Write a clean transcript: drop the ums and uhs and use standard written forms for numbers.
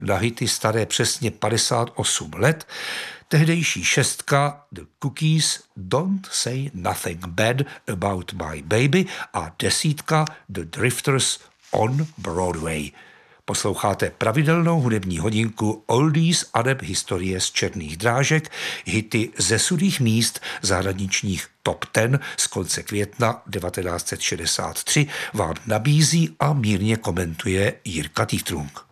na hity staré přesně 58 let, tehdejší šestka The Cookies Don't Say Nothing Bad About My Baby a desítka The Drifters On Broadway. Posloucháte pravidelnou hudební hodinku Oldies aneb historie z černých drážek, hity ze sudých míst zahraničních top 10 z konce května 1963 vám nabízí a mírně komentuje Jirka Týtrung.